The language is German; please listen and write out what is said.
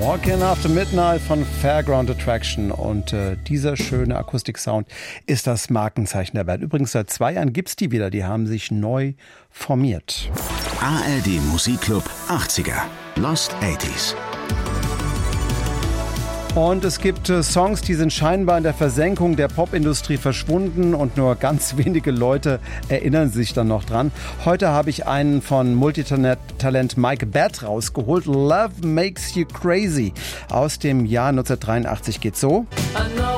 Walking After Midnight von Fairground Attraction und dieser schöne Akustiksound ist das Markenzeichen der Band. Übrigens seit 2 Jahren gibt's die wieder, die haben sich neu formiert. ARD Musikclub 80er, Lost 80s. Und es gibt Songs, die sind scheinbar in der Versenkung der Popindustrie verschwunden und nur ganz wenige Leute erinnern sich dann noch dran. Heute habe ich einen von Multitalent Mike Batt rausgeholt. Love Makes You Crazy aus dem Jahr 1983 geht so. I know